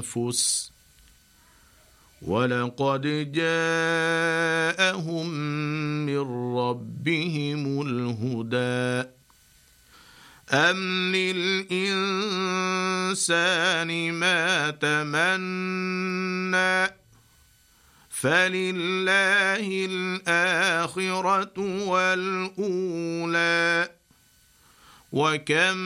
التنافس ولقد جاءهم من ربهم الهدى أم للإنسان ما تمنى فلله الآخرة والأولى وكم